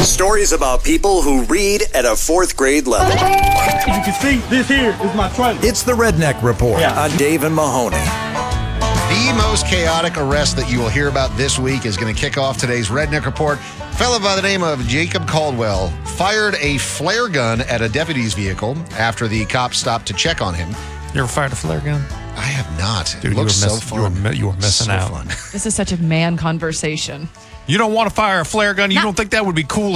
Stories about people who read at a fourth grade level. As you can see, this here is my trailer. It's the Redneck Report on Dave and Mahoney. The most chaotic arrest that you will hear about this week is going to kick off today's Redneck Report. A fellow by the name of Jacob Caldwell fired a flare gun at a deputy's vehicle after the cops stopped to check on him. You ever fired a flare gun? I have not. Dude, it looks so fun. You were missing out. Fun. This is such a man conversation. You don't want to fire a flare gun? You don't think that would be cool